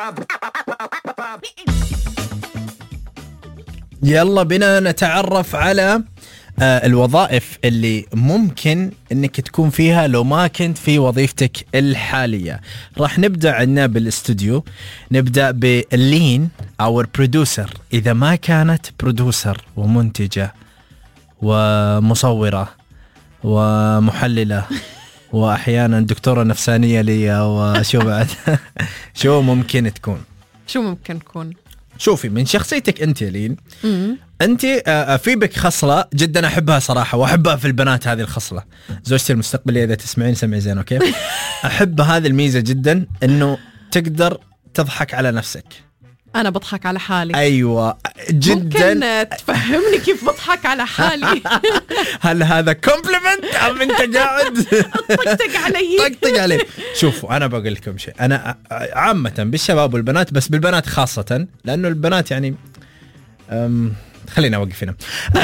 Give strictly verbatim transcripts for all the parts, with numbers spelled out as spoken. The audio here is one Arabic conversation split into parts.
يلا بنا نتعرف على آه الوظائف اللي ممكن انك تكون فيها لو ما كنت في وظيفتك الحالية. راح نبدأ عندنا بالاستوديو، نبدأ باللين او البرودوسر. اذا ما كانت برودوسر ومنتجة ومصورة ومحللة واحيانا دكتورة نفسانية لي وشو بعد شو ممكن تكون؟ شو ممكن تكون؟ شوفي من شخصيتك انت لين، انت في بك خصله جدا احبها صراحه، واحبها في البنات هذه الخصله. زوجتي المستقبليه اذا تسمعين سمعي زين اوكي. احب هذه الميزه جدا، انه تقدر تضحك على نفسك. انا بضحك على حالي. ايوه جدا. ممكن تفهمني كيف بضحك على حالي؟ هل هذا كومبلمنت ام انت قاعد طقطق علي؟ طقطق علي. شوفوا انا بقول لكم شيء، انا عامه بالشباب والبنات، بس بالبنات خاصه، لانه البنات يعني أم خلينا اوقف هنا.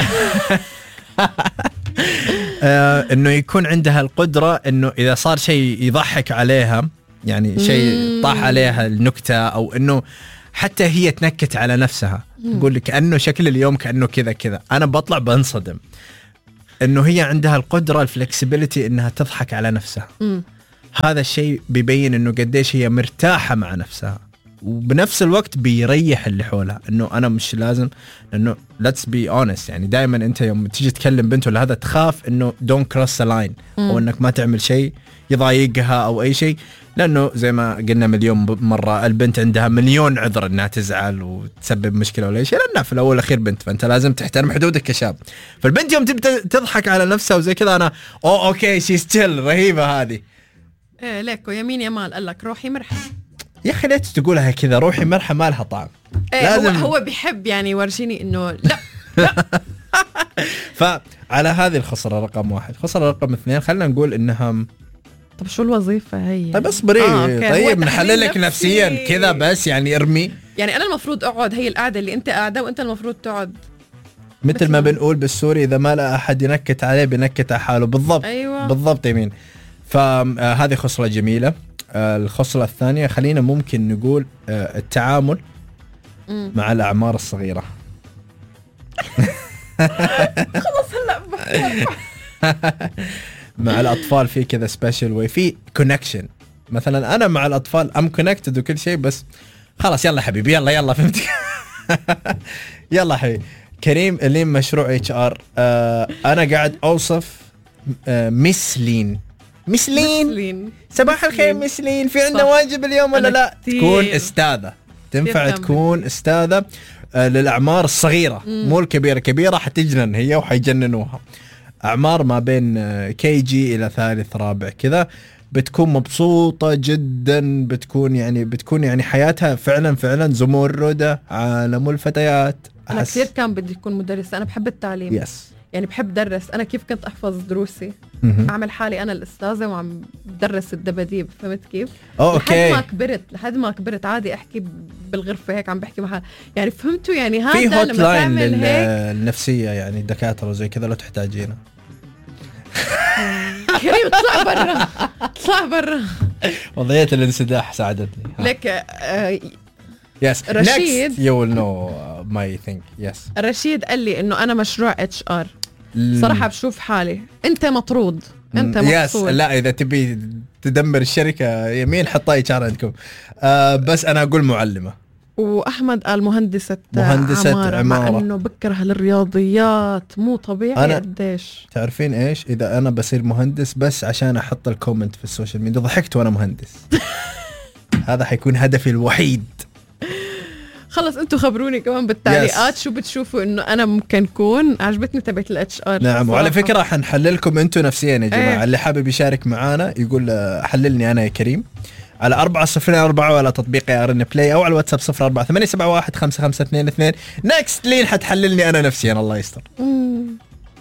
آه انه يكون عندها القدره انه اذا صار شيء يضحك عليها، يعني شيء طاح عليها النكته، او انه حتى هي تنكت على نفسها، تقول لك انه شكل اليوم كانه كذا كذا، انا بطلع بنصدم انه هي عندها القدره الفلكسبيليتي انها تضحك على نفسها. مم. هذا الشيء بيبين انه قديش هي مرتاحه مع نفسها، وبنفس الوقت بيريح اللي حولها. انه انا مش لازم، انه let's be honest، يعني دائما انت يوم تيجي تكلم بنت ولا هذا تخاف انه don't cross the line، او انك ما تعمل شيء يضايقها او اي شيء، لانه زي ما قلنا مليون مره البنت عندها مليون عذر انها تزعل وتسبب مشكله ولا شيء، لانها في الاول والاخير بنت، فانت لازم تحترم حدودك كشاب. فالبنت يوم تبدا تضحك على نفسها وزي كذا، انا اوه اوكي شي ستيل رهيبه هذه. ايه ليكو يمين يمال قال لك روحي مرحبا يا اخي ليش تقولها كذا؟ روحي مرحبا ما لها طعم. إيه لازم هو, هو بيحب يعني يورجيني انه لا لا. فعلى هذه الخصله رقم واحد. خصله رقم اثنين خلينا نقول انها، طب شو الوظيفة هي؟ طيب اصبري. آه، طيب نحللك نفسيا كذا بس، يعني ارمي. يعني انا المفروض اقعد هي القعدة اللي انت قاعدة وانت المفروض تقعد، مثل ما بنقول بالسوري اذا ما لا احد ينكت عليه بنكت على حاله. بالضبط. أيوة. بالضبط يمين. فهذه خصلة جميلة. الخصلة الثانية خلينا ممكن نقول التعامل م. مع الأعمار الصغيرة. خلص هلا مع الأطفال في كذا سبيشال واي، في كونكشن. مثلا أنا مع الأطفال أم كونكتد وكل شيء، بس خلاص يلا حبيبي يلا يلا فهمتك. يلا حبيبي. كريم اللي مشروع اتش ار، آه أنا قاعد أوصف آه مسلين مسلين صباح الخير مسلين، في عندنا واجب اليوم ولا لا؟ كتير. تكون استاذة، تنفع تكون استاذة آه للأعمار الصغيرة، مو الكبيرة. كبيرة حتجنن هي وحيجننوها. أعمار ما بين آه كي جي إلى ثالث رابع كذا، بتكون مبسوطة جدا، بتكون يعني بتكون يعني حياتها فعلا فعلا زمردة عالم الفتيات. أنا كثير كان بدي أكون مدرسة، أنا بحب التعليم. يس. يعني بحب درس. أنا كيف كنت أحفظ دروسي، م-م. أعمل حالي أنا الأستاذة وعم بدرس الدباديب، فهمت كيف؟ أوكي. لحد ما كبرت لحد ما كبرت عادي أحكي بالغرفة هيك عم بحكي مع حالي، يعني فهمتوا؟ يعني هذا في هوت لاين للنفسية، يعني دكاترة وزي كذا لو تحتاجينه. كريم اطلع برا اطلع برا. وضعية الانسداح ساعدتني. لك آه يس رشيد next you will know my thing. yes رشيد قال لي انه انا مشروع اتش ار. صراحة بشوف حالي انت مطرود، انت مفصول. يس لا اذا تبي تدمر الشركة يمين حطها اتش ار عندكم. آه بس انا اقول معلمة. واحمد قال مهندسة مهندسة عمارة, عمارة. مع انه بكره الرياضيات مو طبيعي. أنا قديش تعرفين ايش؟ اذا انا بصير مهندس بس عشان احط الكومنت في السوشيال ميديا ضحكت وانا مهندس. هذا حيكون هدفي الوحيد. خلص انتوا خبروني كمان بالتعليقات شو بتشوفوا انه انا ممكن كون. عجبتني تبعت الاتش ار. نعم. وعلى فكرة حنحللكم انتوا نفسيا يا جماعة. ايه. اللي حابب يشارك معانا يقول حللني انا يا كريم على أربعة صفر أربعة ولا تطبيق يا أرن بلاي، أو على الواتساب صفر أربعة ثمانية سبعة واحد خمسة خمسة اثنين اثنين. نكست لين حتحللني أنا نفسيا الله يستر.